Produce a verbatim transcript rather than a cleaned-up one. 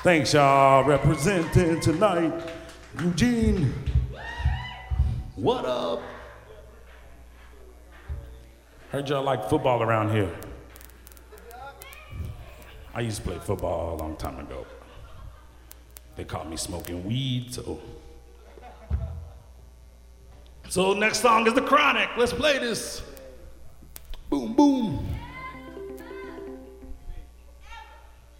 Thanks, y'all. Representing tonight, Eugene. What up? Heard y'all like football around here. I used to play football a long time ago. They caught me smoking weed, so. So next song is The Chronic. Let's play this.